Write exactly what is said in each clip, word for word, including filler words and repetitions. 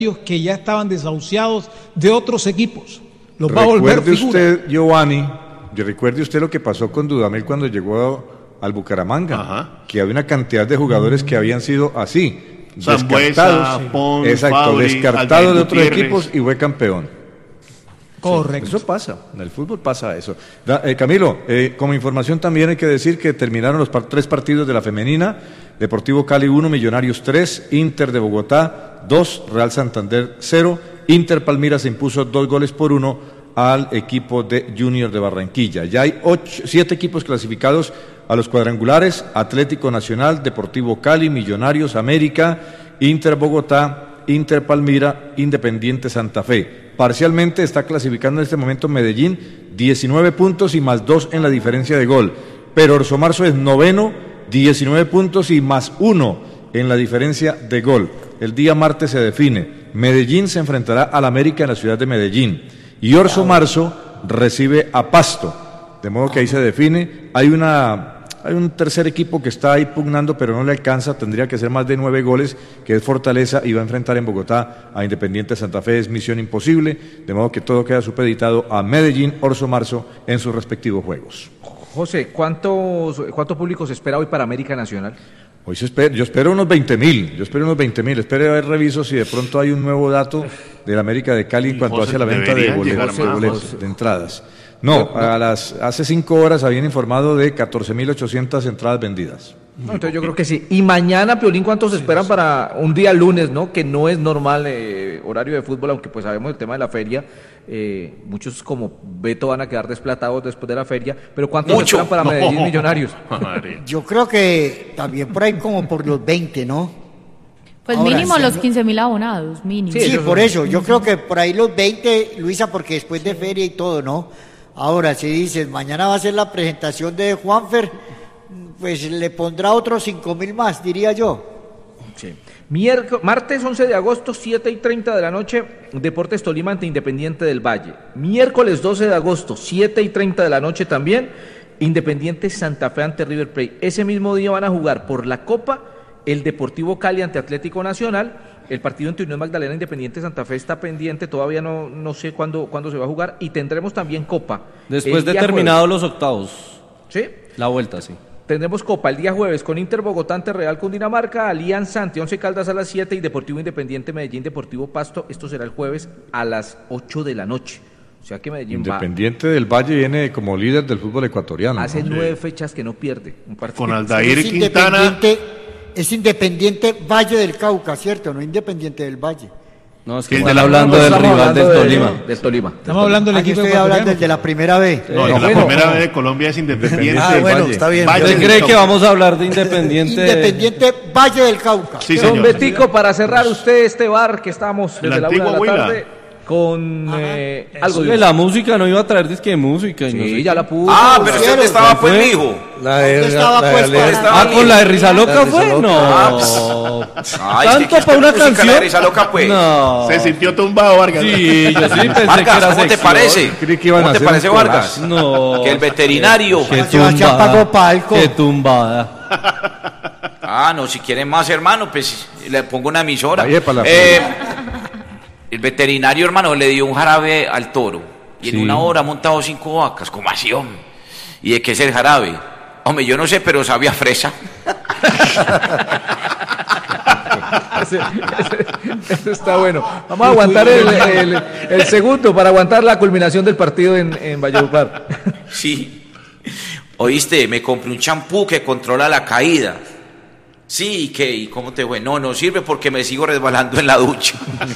que ya estaban desahuciados de otros equipos. Los va a volver Recuerde figura. usted, Giovanni, recuerde usted lo que pasó con Dudamel cuando llegó al Bucaramanga, Ajá. que había una cantidad de jugadores que habían sido así, Sambuesa, descartados, Pons, exacto, Fabri, descartados Aldair de otros Gutiérrez. equipos y fue campeón. Correcto. Eso pasa, en el fútbol pasa eso. Da, eh, Camilo, eh, como información también hay que decir que terminaron los par- tres partidos de la femenina: Deportivo Cali uno, Millonarios tres, Inter de Bogotá dos, Real Santander cero, Inter Palmira se impuso dos goles por uno al equipo de Junior de Barranquilla. Ya hay ocho, siete equipos clasificados a los cuadrangulares: Atlético Nacional, Deportivo Cali, Millonarios, América, Inter Bogotá, Inter Palmira, Independiente Santa Fe. Parcialmente está clasificando en este momento Medellín, diecinueve puntos y más dos en la diferencia de gol. Pero Orso Marzo es noveno, diecinueve puntos y más uno en la diferencia de gol. El día martes se define. Medellín se enfrentará al América en la ciudad de Medellín. Y Orso Marzo recibe a Pasto. De modo que ahí se define. Hay una... Hay un tercer equipo que está ahí pugnando, pero no le alcanza, tendría que ser más de nueve goles, que es Fortaleza, y va a enfrentar en Bogotá a Independiente Santa Fe, es misión imposible, de modo que todo queda supeditado a Medellín, Orso Marzo, en sus respectivos juegos. José, ¿cuántos, ¿cuánto público se espera hoy para América Nacional? Hoy se espera, yo espero unos veinte mil, yo espero unos veinte mil, espero a ver, reviso si de pronto hay un nuevo dato de la América de Cali en cuanto José, hace la venta de deberían boletos, llegar de, más, boletos, José. de entradas. No, a las, hace cinco horas habían informado de catorce mil ochocientas entradas vendidas. No, entonces yo creo que sí. Y mañana, Piolín, ¿cuántos esperan para un día lunes, no? Que no es normal eh, horario de fútbol, aunque pues sabemos el tema de la feria. Eh, muchos como Beto van a quedar desplatados después de la feria. Pero ¿cuántos Mucho. esperan para Medellín No. Millonarios? Madre. Yo creo que también por ahí como por los veinte, ¿no? Pues Ahora, mínimo sí, los ¿no? quince mil abonados, mínimo. Sí, Sí, ellos por son- eso. Yo creo que por ahí los veinte, Luisa, porque después de feria y todo, ¿no? Ahora, si dices, mañana va a ser la presentación de Juanfer, pues le pondrá otros cinco mil más, diría yo. Sí. Miérc- martes once de agosto, siete y treinta de la noche, Deportes Tolima ante Independiente del Valle. Miércoles doce de agosto, siete y treinta de la noche también, Independiente Santa Fe ante River Plate. Ese mismo día van a jugar por la Copa el Deportivo Cali ante Atlético Nacional. El partido entre Unión Magdalena e Independiente Santa Fe está pendiente, todavía no, no sé cuándo, cuándo se va a jugar. Y tendremos también Copa. Después el de día terminados jueves. los octavos. ¿Sí? La vuelta, sí. Tendremos Copa el día jueves con Inter Bogotá ante Real Cundinamarca, Alianza ante Once Caldas a las siete y Deportivo Independiente Medellín Deportivo Pasto. Esto será el jueves a las ocho de la noche. O sea que Medellín Independiente del Valle viene como líder del fútbol ecuatoriano. va. Hace ¿no? nueve fechas que no pierde un partido. Con Aldair Es Quintana. independiente, es Independiente Valle del Cauca, ¿cierto? No Independiente del Valle. No, es que El están de la- hablando No, del estamos rival hablando del de- Tolima. Del Tolima. Estamos hablando del Aquí equipo estoy hablando ecuatoriano. del de la primera B. No, Eh, la bueno. primera vez de Colombia es Independiente. Ah, del bueno, Valle. está bien. Valle ¿Usted del cree Cauca. que vamos a hablar de Independiente? Independiente Valle del Cauca. Sí, Don señor. Betico, para cerrar usted este bar que estamos El desde la una de antiguo la Huila. tarde con eh, algo De de la música no iba a traer disque de música. Y no Sí, sé ya qué. la puso. Ah, pero pusieron. usted estaba pues, ¿Fue? mijo. La de, ¿Dónde estaba la de puesta? Ale- Estaba Ah, con la de Risa Loca La de fue. Risa No. Ay, es que ¿Tanto aquí para una está música, la de canción? Risa Loca, pues. No. Se sintió tumbado, Vargas. Sí, yo sí pensé que Vargas, era ¿cómo te sección. parece? Creí que iban a ¿Cómo te hacer parece, un Vargas? No. Que el veterinario. Qué Sebastián tumbada. pagó palco. Qué tumbada. Ah, no, si quieren más, hermano, pues le pongo una emisora. Ahí es para la Eh, el veterinario, hermano, le dio un jarabe al toro. Y en Sí. una hora ha montado cinco vacas. ¿Cómo así, hombre? ¿Y de qué es el jarabe? Hombre, yo no sé, pero sabía fresa. Ese- ese- Eso está bueno. Vamos a aguantar el, el- el segundo para aguantar la culminación del partido en, en Valledupar. Sí. Oíste, me compré un champú que controla la caída. Sí, ¿y qué? ¿Y cómo te fue? No, no sirve porque me sigo resbalando en la ducha.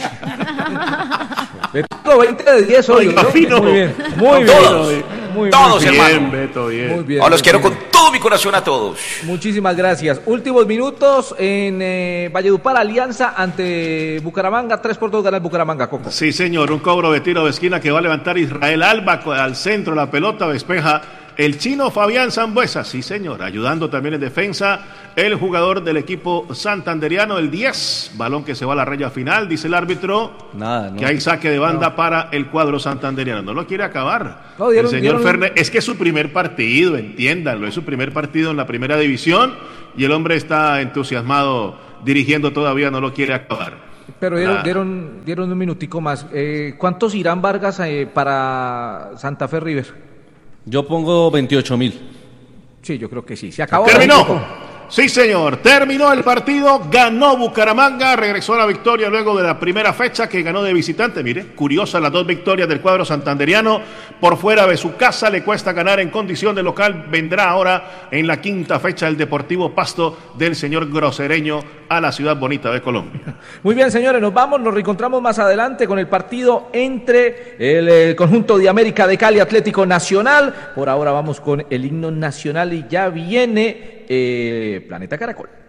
Betico, veinte de diez hoy. Oiga, ¿no? fino. Muy bien. Muy bien. Todos, Muy todos, bien. Bien, hermano. Beto, bien. Muy bien. Ahora los muy quiero bien. con todo mi corazón a todos. Muchísimas gracias. Últimos minutos en eh, Valledupar, Alianza ante Bucaramanga. tres por dos gana el Bucaramanga, Coco. Sí, señor, un cobro de tiro de esquina que va a levantar Israel Alba co- al centro, la pelota despeja el chino Fabián Sambuesa, sí señor, ayudando también en defensa el jugador del equipo santanderiano, el diez, balón que se va a la raya final, dice el árbitro, Nada, no. que hay saque de banda para el cuadro santanderiano, no lo quiere acabar. No, dieron- el señor dieron- Fernández, es que es su primer partido, entiéndanlo, es su primer partido en la primera división y el hombre está entusiasmado dirigiendo todavía, no lo quiere acabar. Pero dieron, La- dieron, dieron un minutico más. Eh, ¿Cuántos irán Vargas eh, para Santa Fe River? Yo pongo veintiocho mil. Sí, yo creo que sí. Se acabó. Terminó. Sí, señor. Terminó el partido. Ganó Bucaramanga. Regresó a la victoria luego de la primera fecha que ganó de visitante. Mire, curiosas las dos victorias del cuadro santanderiano. Por fuera de su casa le cuesta ganar en condición de local. Vendrá ahora en la quinta fecha el Deportivo Pasto del señor Grosereño a la ciudad bonita de Colombia. Muy bien, señores, nos vamos, nos reencontramos más adelante con el partido entre el, eh, conjunto de América de Cali Atlético Nacional. Por ahora vamos con el himno nacional y ya viene eh, Planeta Caracol.